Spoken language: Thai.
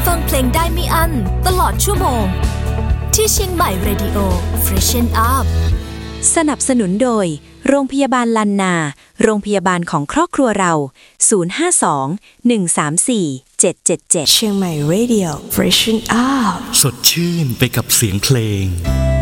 ฟังเพลงได้ไม่อั้นตลอดชั่วโมงที่เชียงใหม่ Radio Freshen Up สนับสนุนโดยโรงพยาบาลลันนาโรงพยาบาลของครอบครัวเรา052-134-777 เชียงใหม่ Radio Freshen Up สดชื่นไปกับเสียงเพลง